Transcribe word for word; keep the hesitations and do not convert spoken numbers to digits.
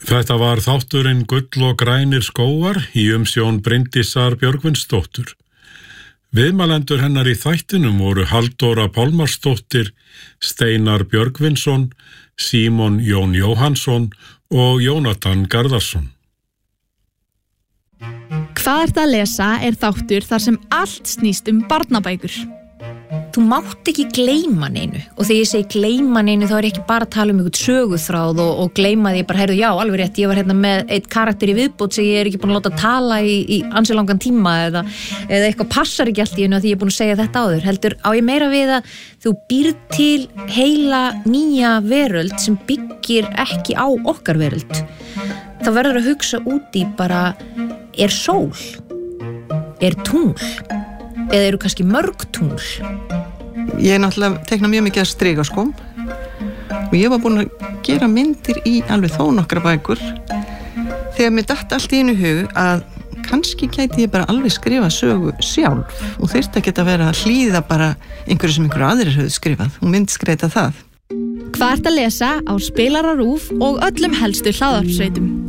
Þetta var þátturinn Gull og grænir skógar í umsjón Bryndísar Björgvinsdóttur. Viðmælendur hennar í þættinum voru Halldóra Pálmarsdóttir, Steinar Björgvinsson, Símon Jón Jóhannsson og Jónatan Garðarsson. Hvað ert að lesa er þáttur þar sem allt snýst um barnabækur. Þú mátt ekki gleyma neinu og þegar ég segi gleyma neinu þá er ég ekki bara að tala um einhvern söguþráð og, og gleyma því bara, heyrðu, já, alveg rétt, ég var hérna með eitt karakter í viðbót sem ég er ekki búin að láta tala í, í ansi langan tíma eða, eða eitthvað passar ekki allt í hennu að því ég er búin að segja þetta áður. Heldur á ég meira við að þú býrð til heila nýja veröld sem byggir ekki á okkar veröld. Þá verður að hugsa út í bara, er sól? Er tungl? Eða eru kannski mörg tungl? Ég er náttúrulega tekna mjög mikið að striga sko og ég var búin að gera myndir í alveg þó nokkra bækur þegar mér datt allt í einu hug að kannski gæti ég bara alveg skrifa sögu sjálf og þyrfti ekki að vera að hlýða bara einhverju sem einhverju aðrir höfðu skrifað og myndskreita það. Hvað ert að lesa á Spilara RÚV og öllum helstu hlaðvarpssveitum?